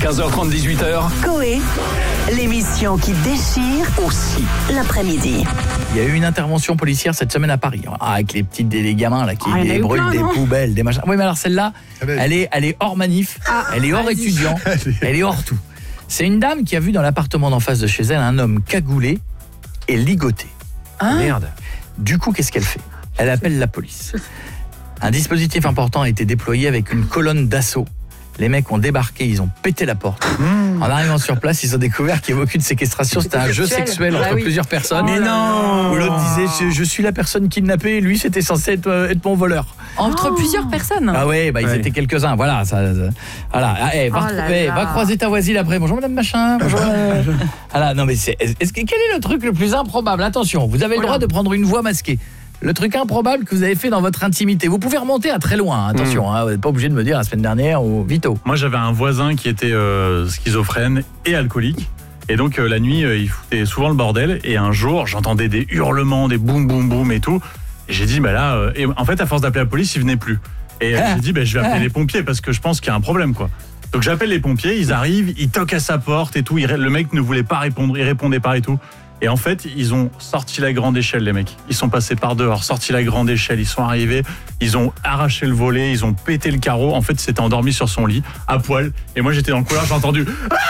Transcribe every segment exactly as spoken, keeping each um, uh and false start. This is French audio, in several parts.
quinze heures trente, dix-huit heures. Coé, l'émission qui déchire aussi l'après-midi. Il y a eu une intervention policière cette semaine à Paris, ah, avec les petites des les gamins là qui ah, brûlent des non poubelles, des machins. Oui, mais alors celle-là, elle est, elle est hors manif, ah, elle est hors allez. étudiant, elle est hors tout. C'est une dame qui a vu dans l'appartement d'en face de chez elle un homme cagoulé et ligoté. Hein Merde. Du coup, qu'est-ce qu'elle fait? Elle appelle la police. Un dispositif important a été déployé avec une colonne d'assaut. Les mecs ont débarqué, ils ont pété la porte. Mmh. En arrivant sur place, ils ont découvert qu'il n'y avait aucune séquestration. C'était un jeu sexuel entre ah oui. plusieurs personnes. Mais non. Où l'autre disait je, je suis la personne kidnappée, lui c'était censé être, euh, être mon voleur. Entre oh. plusieurs personnes. Ah ouais, bah ils ouais. étaient quelques-uns. Voilà, ça, ça voilà. Ah, hey, va, oh retrouver, va croiser ta voisine après. Bonjour Madame Machin. Bonjour. euh... voilà, non mais c'est. Est-ce que quel est le truc le plus improbable? Attention, vous avez le droit de prendre une voix masquée. Le truc improbable que vous avez fait dans votre intimité. Vous pouvez remonter à très loin, attention, mmh. hein, vous n'êtes pas obligé de me dire la semaine dernière ou vito. Moi j'avais un voisin qui était euh, schizophrène et alcoolique. Et donc euh, la nuit, euh, il foutait souvent le bordel. Et un jour, j'entendais des hurlements, des boum boum boum et tout. Et j'ai dit, bah là, euh, et en fait, à force d'appeler la police, il venait plus. Et euh, ah. j'ai dit, bah, je vais appeler ah. les pompiers parce que je pense qu'il y a un problème, quoi. Donc j'appelle les pompiers, ils arrivent, ils toquent à sa porte et tout. Il, le mec ne voulait pas répondre, il répondait pas et tout. Et en fait, ils ont sorti la grande échelle, les mecs. Ils sont passés par dehors, sorti la grande échelle, ils sont arrivés, ils ont arraché le volet, ils ont pété le carreau. En fait, c'était endormi sur son lit, à poil. Et moi, j'étais dans le couloir, j'ai entendu...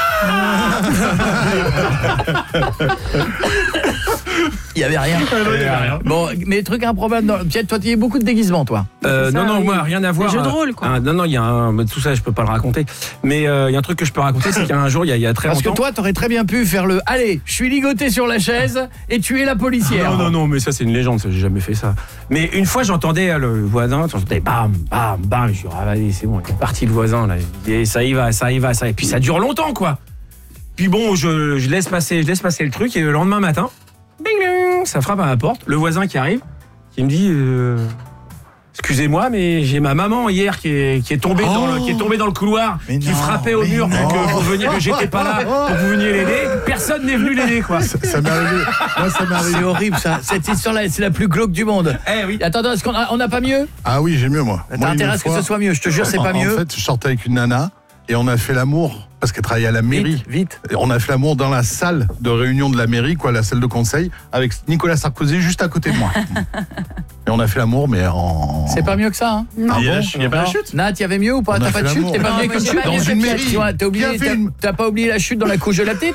Il n'y avait rien. Il y avait rien. Bon, mais truc improbable. Dans... Pierre, toi, tu as beaucoup de déguisements, toi. Euh, ça, non, non, oui. moi, rien à voir. Jeu de rôle, quoi. Euh, non, non, il y a un... tout ça, je peux pas le raconter. Mais il euh, y a un truc que je peux raconter, c'est qu'il y a un jour, il y, y a très Parce longtemps. Parce que toi, t'aurais très bien pu faire le. Allez, je suis ligoté sur la chaise et tuer la policière. Non, non, non, mais ça, c'est une légende. Ça, j'ai jamais fait ça. Mais une fois, j'entendais le voisin, j'entendais bam, bam, bam. Je suis dit, ah, allez, c'est bon, il est parti le voisin là. Et ça y va, ça y va, ça. Et puis ça dure longtemps, quoi. Puis bon, je, je laisse passer, je laisse passer le truc et le lendemain matin. Bing, bing, ça frappe à ma porte, le voisin qui arrive, qui me dit euh, excusez-moi, mais j'ai ma maman hier qui est, qui est tombée oh dans le, qui est tombée dans le couloir, mais qui non, frappait au mur pour que vous veniez, que j'étais pas là pour que vous veniez l'aider. Personne n'est venu l'aider, quoi. Ça, ça m'est arrivé. Moi, ça m'est arrivé. C'est horrible, ça. Cette histoire-là, c'est la plus glauque du monde. Eh oui. Attends, est-ce qu'on a, on a pas mieux? Ah oui, j'ai mieux, moi. T'as intérêt à ce que ce soit mieux. Je te jure, c'est en, pas mieux. En fait, je sortais avec une nana et on a fait l'amour. Parce qu'elle travaillait à la mairie. Vite, vite. On a fait l'amour dans la salle de réunion de la mairie, quoi, la salle de conseil, avec Nicolas Sarkozy juste à côté de moi. Et on a fait l'amour, mais en... C'est pas mieux que ça, hein? Non. Il y a, bon, il y a pas la chute? Nat, il y avait mieux ou pas? T'as pas de chute? T'es pas venu avec une chute? Dans une mairie. T'as oublié, t'as pas oublié la chute dans la couche de la tête?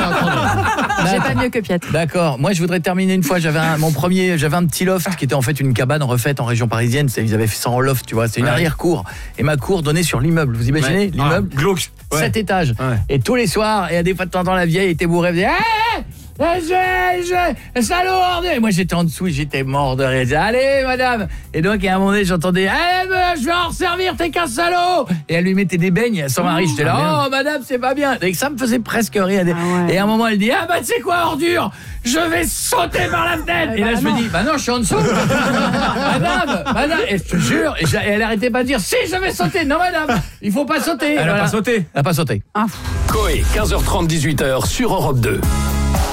J'ai pas mieux que Piet. D'accord. Moi, je voudrais terminer une fois. J'avais un, mon premier, j'avais un petit loft qui était en fait une cabane refaite en région parisienne. Ils avaient fait ça en loft, tu vois. C'est une ouais. arrière-cour. Et ma cour donnait sur l'immeuble. Vous imaginez ouais. l'immeuble? Ah, glauque. Ouais. Sept étages. Ouais. Et tous les soirs, et à des fois de temps en temps, la vieille était bourrée, elle disait hey, je, je, salaud hors de... Et moi j'étais en dessous, j'étais mort de rire. Allez madame. Et donc à un moment donné j'entendais allez je vais en resservir, t'es qu'un salaud. Et elle lui mettait des beignes à son mari. J'étais là oh, oh madame c'est pas bien. Et ça me faisait presque rire. Ah ouais. Et à un moment elle dit ah bah tu sais quoi ordure, je vais sauter par la fenêtre. Et là je me dis bah non je suis en dessous. Madame, madame. Et je te jure, et, et elle arrêtait pas de dire si je vais sauter. Non madame, il faut pas sauter. Elle voilà. a pas sauté. Elle a pas sauté. Ah. Coé, quinze heures trente, dix-huit heures sur Europe deux.